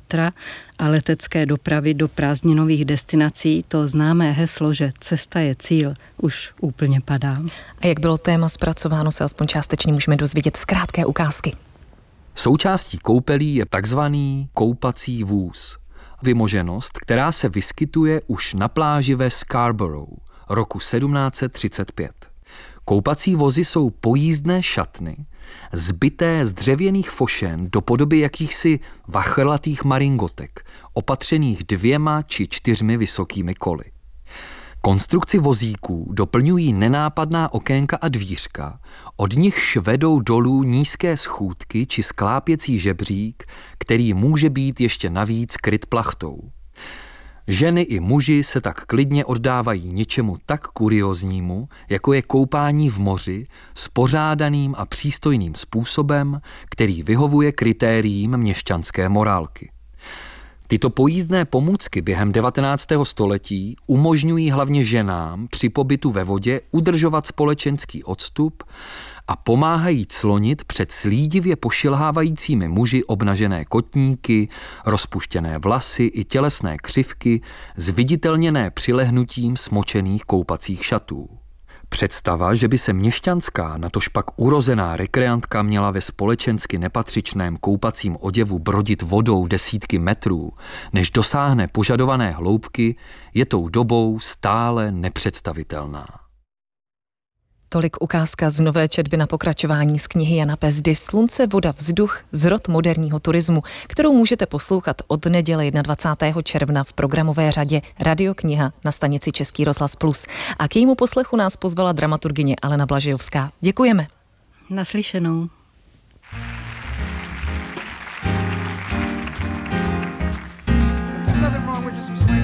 metra a letecké dopravy do prázdninových destinací to známé heslo, že cesta je cíl, už úplně padá. A jak bylo téma zpracováno, se aspoň částečně můžeme dozvědět z krátké ukázky. Součástí koupelí je takzvaný koupací vůz. Vymoženost, která se vyskytuje už na pláži ve Scarborough roku 1735. Koupací vozy jsou pojízdné šatny, zbité z dřevěných fošen do podoby jakýchsi vachrlatých maringotek, opatřených 2 či 4 vysokými koly. Konstrukci vozíků doplňují nenápadná okénka a dvířka, od nichž vedou dolů nízké schůdky či sklápěcí žebřík, který může být ještě navíc kryt plachtou. Ženy i muži se tak klidně oddávají něčemu tak kurióznímu, jako je koupání v moři, spořádaným a přístojným způsobem, který vyhovuje kritériím měšťanské morálky. Tyto pojízdné pomůcky během 19. století umožňují hlavně ženám při pobytu ve vodě udržovat společenský odstup a pomáhají clonit před slídivě pošilhávajícími muži obnažené kotníky, rozpuštěné vlasy i tělesné křivky zviditelněné přilehnutím smočených koupacích šatů. Představa, že by se měšťanská, natožpak urozená rekreantka měla ve společensky nepatřičném koupacím oděvu brodit vodou desítky metrů, než dosáhne požadované hloubky, je tou dobou stále nepředstavitelná. Tolik ukázka z nové četby na pokračování z knihy Jana Pezdy Slunce, voda, vzduch, zrod moderního turismu, kterou můžete poslouchat od neděle 21. června v programové řadě Radiokniha na stanici Český rozhlas Plus. A k jejímu poslechu nás pozvala dramaturgyně Alena Blažejovská. Děkujeme. Naslyšenou. Nothing wrong with this